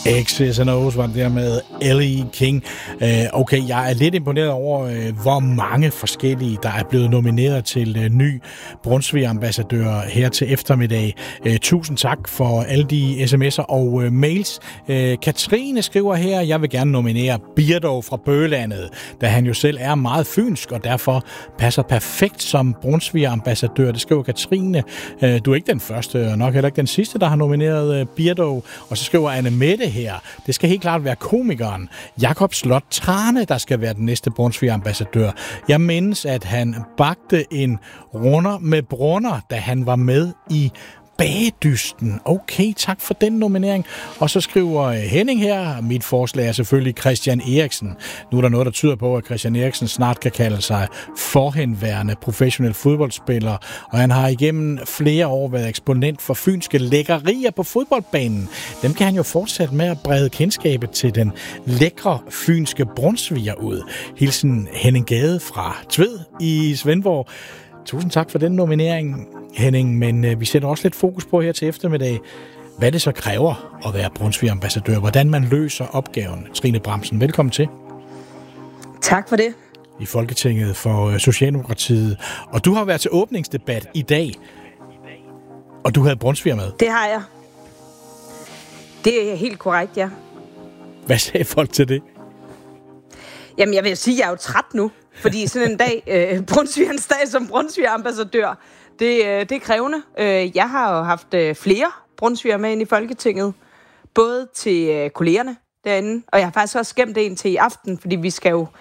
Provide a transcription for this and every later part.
XS&O's var der med Ellie King. Okay, jeg er lidt imponeret over, hvor mange forskellige, der er blevet nomineret til ny Brunswick-ambassadør her til eftermiddag. Tusind tak for alle de sms'er og mails. Katrine skriver her, jeg vil gerne nominere Birdo fra Bøgelandet, da han jo selv er meget fynsk, og derfor passer perfekt som Brunswick-ambassadør. Det skriver Katrine. Du er ikke den første, og nok heller ikke den sidste, der har nomineret Birdo. Og så skriver Anne Mette her, det skal helt klart være komikeren Jakob Slot Trane, der skal være den næste Brunswick-ambassadør. Jeg mindes, at han bagte en runder med brunner, da han var med i Bagedysten. Okay, tak for den nominering. Og så skriver Henning her, mit forslag er selvfølgelig Christian Eriksen. Nu er der noget, der tyder på, at Christian Eriksen snart kan kalde sig forhenværende professionel fodboldspiller, og han har igennem flere år været eksponent for fynske lækkerier på fodboldbanen. Dem kan han jo fortsætte med at brede kendskabet til den lækre fynske brunsviger ud. Hilsen Henning Gade fra Tved i Svendborg. Tusind tak for den nominering, Henning, men vi sætter også lidt fokus på her til eftermiddag, hvad det så kræver at være Brunswick-ambassadør, hvordan man løser opgaven. Trine Bramsen, velkommen til. Tak for det. I Folketinget for Socialdemokratiet. Og du har været til åbningsdebat i dag, og du havde Brunswick med. Det har jeg. Det er helt korrekt, ja. Hvad sagde folk til det? Jamen, jeg vil sige, at jeg er jo træt nu. Fordi sådan en dag, Brunswicks dag som Brunswick-ambassadør, det er krævende. Jeg har jo haft flere Brunswickere med ind i Folketinget, både til kollegerne derinde, og jeg har faktisk også gemt en til i aften, fordi vi skal jo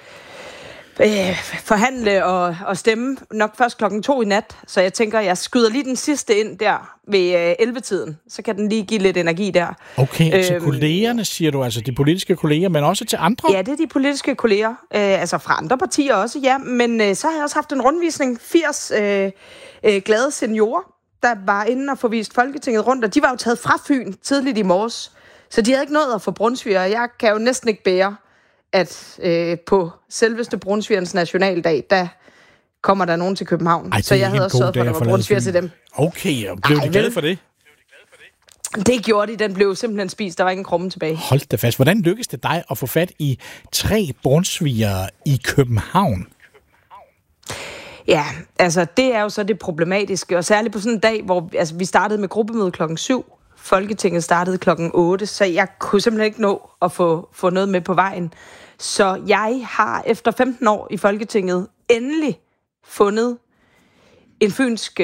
forhandle og stemme nok først 2:00 i nat. Så jeg tænker, jeg skyder lige den sidste ind der ved 11-tiden. Så kan den lige give lidt energi der. Okay, til kollegerne siger du, altså de politiske kolleger, men også til andre? Ja, det er de politiske kolleger. Altså fra andre partier også, ja. Men så har jeg også haft en rundvisning. 80 glade seniorer, der var inde og få vist Folketinget rundt. Og de var jo taget fra Fyn tidligt i morges. Så de havde ikke nået at få Brunswick, og jeg kan jo næsten ikke bære, at på selveste Brunswicks nationaldag, der kommer der nogen til København. Ej, så jeg havde også sørget for, at der var Brunswick til dem. Okay, og blev de glade for det? Det gjorde de. Den blev simpelthen spist. Der var ingen krumme tilbage. Hold da fast. Hvordan lykkedes det dig at få fat i 3 Brunswickere i København? Ja, altså det er jo så det problematiske. Og særligt på sådan en dag, hvor vi startede med gruppemøde 7:00. Folketinget startede 8:00, så jeg kunne simpelthen ikke nå at få noget med på vejen. Så jeg har efter 15 år i Folketinget endelig fundet en fynsk